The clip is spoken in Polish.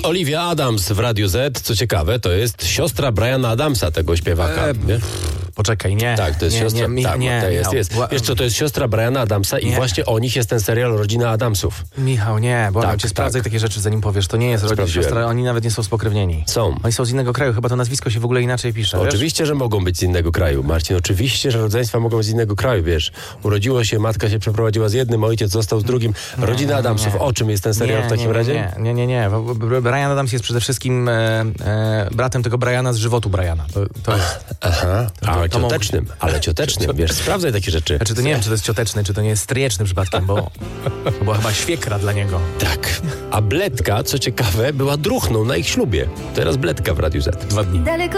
Olivia Adams w Radiu Z. Co ciekawe, to jest siostra Briana Adamsa, tego śpiewaka. Poczekaj, nie. Tak, to jest siostra. Jest. Wiesz co, to jest siostra Briana Adamsa i właśnie o nich jest ten serial Rodzina Adamsów. Michał, nie, błagam cię, sprawdzaj takie rzeczy, zanim powiesz. To nie jest rodzina, siostra, oni nawet nie są spokrewnieni. Są. Oni są z innego kraju, chyba to nazwisko się w ogóle inaczej pisze. Oczywiście, że mogą być z innego kraju, Marcin. Oczywiście, że rodzeństwa mogą być z innego kraju, wiesz. Urodziło się, matka się przeprowadziła z jednym, ojciec został z drugim. Rodzina Adamsów. O czym jest ten serial w takim razie? Nie. Brian Adams jest przede wszystkim bratem tego Briana z żywotu Briana. To jest... Aha, ale ciotecznym, wiesz, sprawdzaj takie rzeczy. Znaczy to nie wiem, czy to jest cioteczny, czy to nie jest stryjeczny przypadkiem, bo to była chyba świekra dla niego. Tak. A Bledka, co ciekawe, była druchną na ich ślubie. Teraz Bledka w Radiu Z. 2 dni. Daleko